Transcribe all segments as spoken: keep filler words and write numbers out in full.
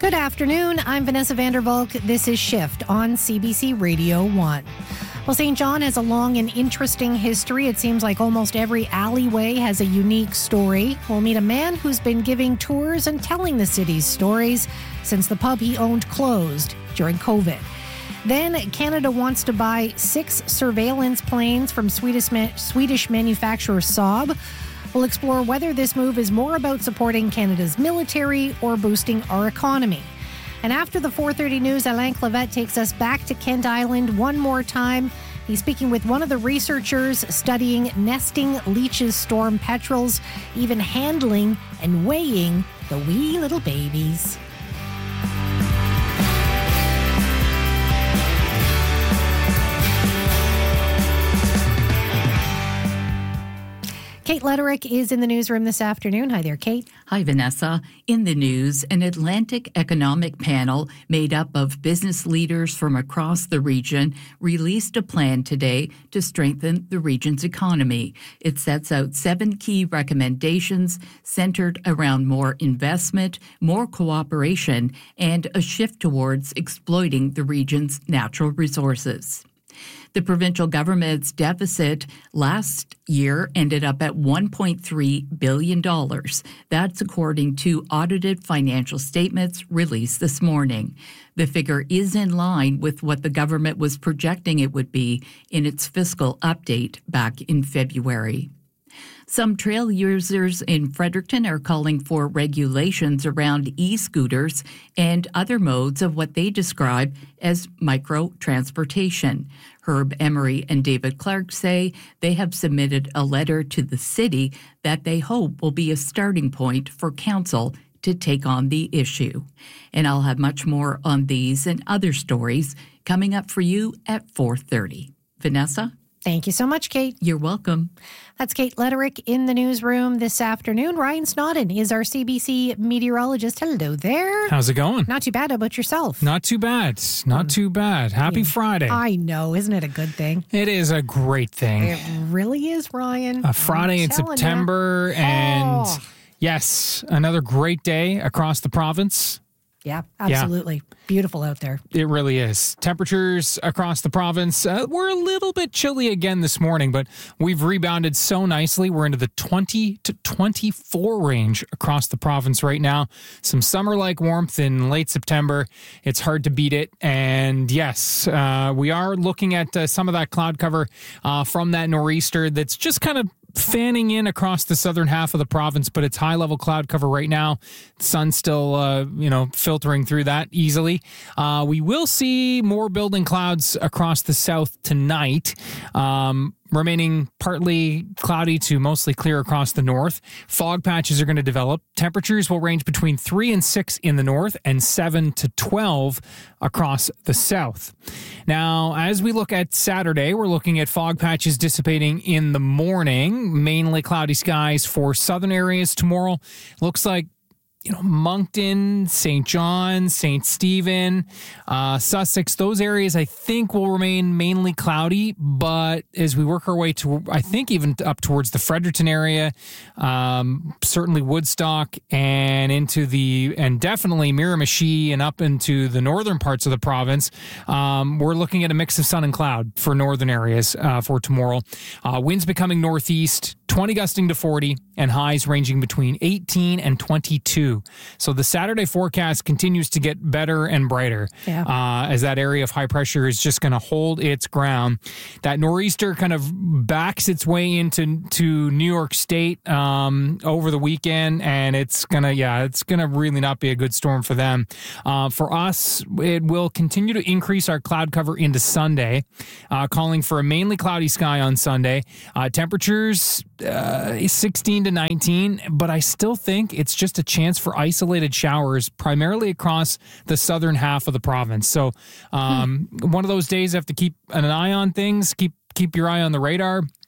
Good afternoon. I'm Vanessa Vandervalk. This is Shift on C B C Radio one. Well, Saint John has a long and interesting history. It seems like almost every alleyway has a unique story. We'll meet a man who's been giving tours and telling the city's stories since the pub he owned closed during COVID. Then Canada wants to buy six surveillance planes from Swedish, Swedish manufacturer Saab. We'll explore whether this move is more about supporting Canada's military or boosting our economy. And after the four thirty news, Alain Clavette takes us back to Kent Island one more time. He's speaking with one of the researchers studying nesting leeches, storm petrels, even handling and weighing the wee little babies. Kate Lederick is in the newsroom this afternoon. Hi there, Kate. Hi, Vanessa. In the news, an Atlantic economic panel made up of business leaders from across the region released a plan today to strengthen the region's economy. It sets out seven key recommendations centered around more investment, more cooperation, and a shift towards exploiting the region's natural resources. The provincial government's deficit last year ended up at one point three billion dollars. That's according to audited financial statements released this morning. The figure is in line with what the government was projecting it would be in its fiscal update back in February. Some trail users in Fredericton are calling for regulations around e-scooters and other modes of what they describe as micro-transportation. Herb Emery and David Clark say they have submitted a letter to the city that they hope will be a starting point for council to take on the issue. And I'll have much more on these and other stories coming up for you at four thirty. Vanessa? Thank you so much, Kate. You're welcome. That's Kate Lederick in the newsroom this afternoon. Ryan Snodden is our C B C meteorologist. Hello there. How's it going? Not too bad. How about yourself? Not too bad. Not too bad. Happy Yeah. Friday. I know. Isn't it a good thing? It is a great thing. It really is, Ryan. A Friday I'm in telling September, ya. and Oh. yes, another great day across the province. Yeah, absolutely. Beautiful out there. It really is. Temperatures across the province uh, were a little bit chilly again this morning, but we've rebounded so nicely. We're into the twenty to twenty-four range across the province right now. Some summer-like warmth in late September. It's hard to beat it. And yes, uh, we are looking at uh, some of that cloud cover uh, from that nor'easter that's just kind of fanning in across the southern half of the province, but it's high-level cloud cover right now. The sun's still, uh, you know, filtering through that easily. Uh, we will see more building clouds across the south tonight, um, remaining partly cloudy to mostly clear across the north. Fog patches are going to develop. Temperatures will range between three and six in the north and seven to twelve across the south. Now, as we look at Saturday, we're looking at fog patches dissipating in the morning, mainly cloudy skies for southern areas tomorrow. Looks like you know, Moncton, Saint John, Saint Stephen, uh, Sussex, those areas I think will remain mainly cloudy, but as we work our way to, I think even up towards the Fredericton area, um, certainly Woodstock and into the, and definitely Miramichi and up into the northern parts of the province, um, we're looking at a mix of sun and cloud for northern areas uh, for tomorrow. Uh, winds becoming northeast, twenty gusting to forty, and highs ranging between eighteen and twenty-two. So the Saturday forecast continues to get better and brighter yeah. uh, as that area of high pressure is just going to hold its ground. That nor'easter kind of backs its way into to New York State um, over the weekend, and it's going to, yeah, it's going to really not be a good storm for them. Uh, for us, it will continue to increase our cloud cover into Sunday, uh, calling for a mainly cloudy sky on Sunday. Uh, temperatures uh, sixteen to nineteen, but I still think it's just a chance for isolated showers, primarily across the southern half of the province. So um, hmm. one of those days I have to keep an eye on things, keep keep your eye on the radar.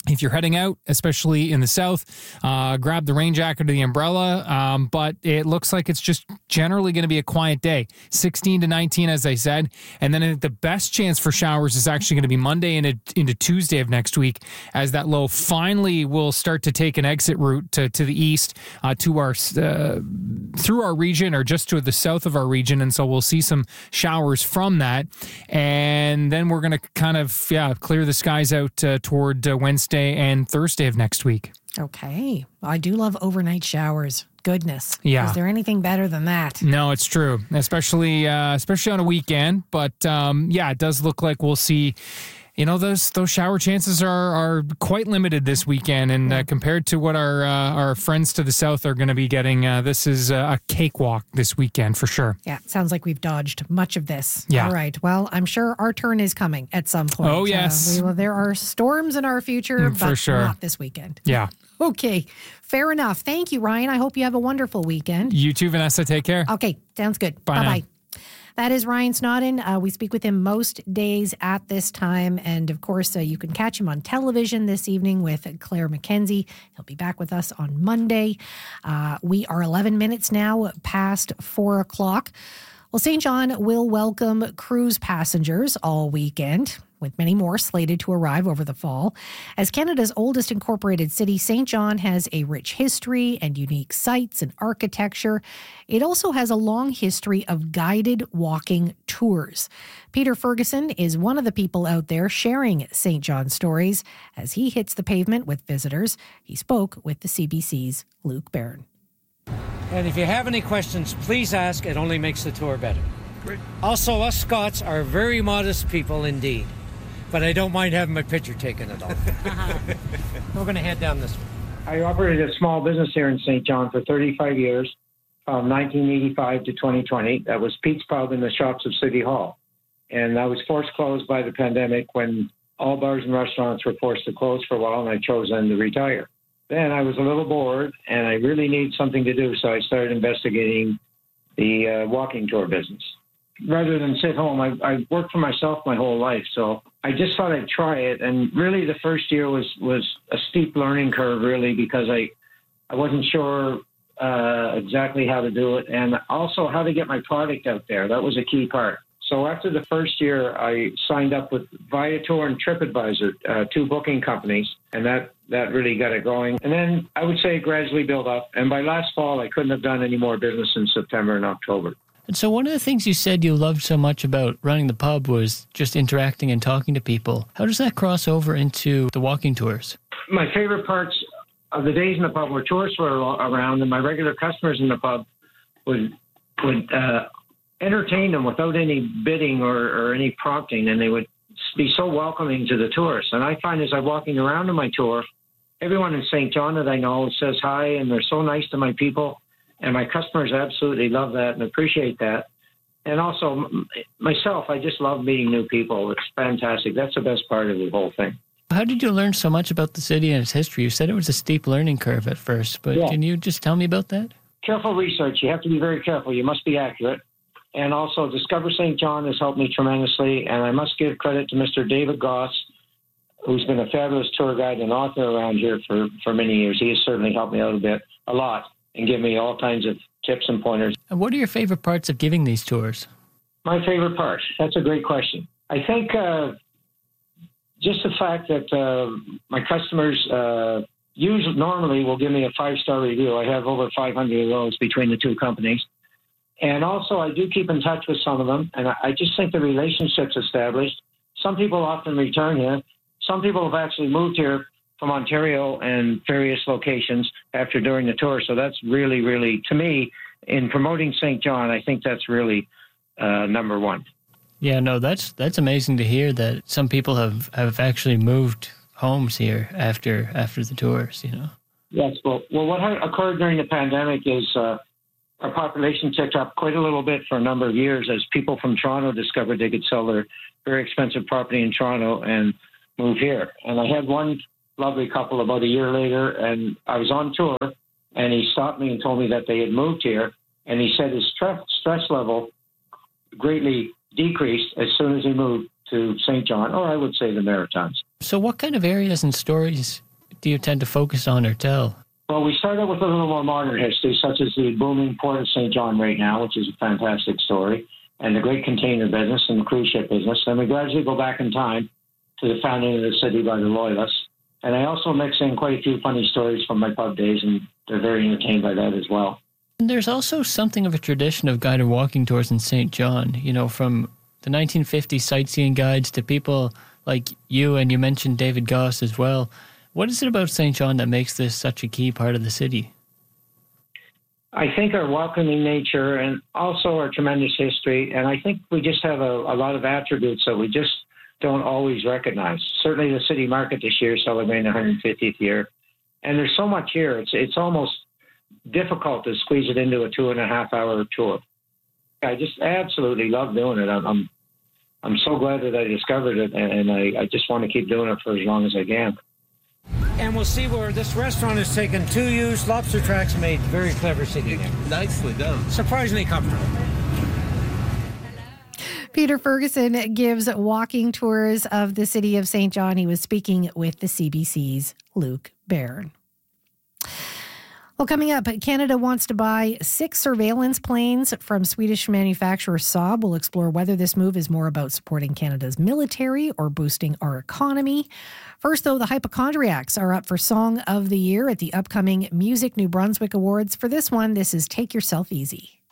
If you're heading out, especially in the south, uh, grab the rain jacket or the umbrella. Um, but it looks like it's just generally going to be a quiet day. sixteen to nineteen, as I said. And then the best chance for showers is actually going to be Monday into, into Tuesday of next week, as that low finally will start to take an exit route to, to the east, uh, to our uh, through our region, or just to the south of our region. And so we'll see some showers from that. And then we're going to kind of, yeah, clear the skies out uh, toward uh, Wednesday and Thursday of next week. Okay. I do love overnight showers. Goodness. Yeah. Is there anything better than that? No, it's true, especially uh, especially on a weekend. But um, yeah, it does look like we'll see. You know, those those shower chances are are quite limited this weekend, and uh, compared to what our uh, our friends to the south are going to be getting, uh, this is a cakewalk this weekend for sure. Yeah, sounds like we've dodged much of this. Yeah. All right. Well, I'm sure our turn is coming at some point. Oh, yes. Uh, we, well, there are storms in our future, Mm, but for sure. not this weekend. Yeah. Okay. Fair enough. Thank you, Ryan. I hope you have a wonderful weekend. You too, Vanessa. Take care. Okay. Sounds good. Bye now. Bye-bye. That is Ryan Snodden. Uh, we speak with him most days at this time. And of course, uh, you can catch him on television this evening with Claire McKenzie. He'll be back with us on Monday. Uh, we are eleven minutes now past four o'clock. Well, Saint John will welcome cruise passengers all weekend, with many more slated to arrive over the fall. As Canada's oldest incorporated city, Saint John has a rich history and unique sites and architecture. It also has a long history of guided walking tours. Peter Ferguson is one of the people out there sharing Saint John stories as he hits the pavement with visitors. He spoke with the C B C's Luke Barron. And if you have any questions, please ask. It only makes the tour better. Great. Also, us Scots are very modest people indeed. But I don't mind having my picture taken at all. We're going to head down this way. I operated a small business here in Saint John for thirty-five years, from nineteen eighty-five to twenty twenty. That was Pete's Pub in the shops of City Hall. And I was forced closed by the pandemic when all bars and restaurants were forced to close for a while, and I chose then to retire. Then I was a little bored, and I really needed something to do, so I started investigating the uh, walking tour business. Rather than sit home, I, I worked for myself my whole life, so I just thought I'd try it. And really, the first year was was a steep learning curve, really, because I I wasn't sure uh, exactly how to do it, and also how to get my product out there. That was a key part. So after the first year, I signed up with Viator and TripAdvisor, uh, two booking companies, and that, that really got it going. And then I would say gradually build up. And by last fall, I couldn't have done any more business in September and October. And so one of the things you said you loved so much about running the pub was just interacting and talking to people. How does that cross over into the walking tours? My favorite parts of the days in the pub were tourists were around, and my regular customers in the pub would would uh, entertain them without any bidding or, or any prompting, and they would be so welcoming to the tourists. And I find as I'm walking around on my tour, everyone in Saint John that I know says hi, and they're so nice to my people. And my customers absolutely love that and appreciate that. And also m- myself, I just love meeting new people. It's fantastic. That's the best part of the whole thing. How did you learn so much about the city and its history? You said it was a steep learning curve at first, but yeah. Can you just tell me about that? Careful research. You have to be very careful. You must be accurate. And also, Discover Saint John has helped me tremendously. And I must give credit to Mister David Goss, who's been a fabulous tour guide and author around here for, for many years. He has certainly helped me out a bit, a lot, and give me all kinds of tips and pointers. And what are your favorite parts of giving these tours? My favorite part? That's a great question. I think uh, just the fact that uh, my customers uh, usually normally will give me a five-star review. I have over five hundred of those between the two companies. And also, I do keep in touch with some of them, and I just think the relationship's established. Some people often return here. Some people have actually moved here from Ontario and various locations after doing the tour. So that's really, really, to me, in promoting Saint John, I think that's really uh, number one. Yeah, no, that's that's amazing to hear that some people have, have actually moved homes here after after the tours, you know. Yes, well, well what occurred during the pandemic is uh, our population ticked up quite a little bit for a number of years as people from Toronto discovered they could sell their very expensive property in Toronto and move here. And I had one lovely couple about a year later, and I was on tour, and he stopped me and told me that they had moved here, and he said his stress, stress level greatly decreased as soon as he moved to Saint John, or I would say the Maritimes. So what kind of areas and stories do you tend to focus on or tell? Well, we started with a little more modern history, such as the booming port of Saint John right now, which is a fantastic story, and the great container business and the cruise ship business. Then we gradually go back in time to the founding of the city by the Loyalists. And I also mix in quite a few funny stories from my pub days, and they're very entertained by that as well. And there's also something of a tradition of guided walking tours in Saint John, you know, from the nineteen fifties sightseeing guides to people like you, and you mentioned David Goss as well. What is it about Saint John that makes this such a key part of the city? I think our welcoming nature and also our tremendous history. And I think we just have a, a lot of attributes that we just don't always recognize. Certainly the city market this year is celebrating the one hundred fiftieth year. And there's so much here. It's, it's almost difficult to squeeze it into a two and a half hour tour. I just absolutely love doing it. I'm, I'm, I'm so glad that I discovered it. And I, I just want to keep doing it for as long as I can. And we'll see where this restaurant has taken two used lobster tracks made very clever sitting there. Nicely done. Surprisingly comfortable. Peter Ferguson gives walking tours of the city of Saint John. He was speaking with the C B C's Luke Baird. Well, coming up, Canada wants to buy six surveillance planes from Swedish manufacturer Saab. We'll explore whether this move is more about supporting Canada's military or boosting our economy. First, though, the Hypochondriacs are up for Song of the Year at the upcoming Music New Brunswick Awards. For this one, this is Take Yourself Easy.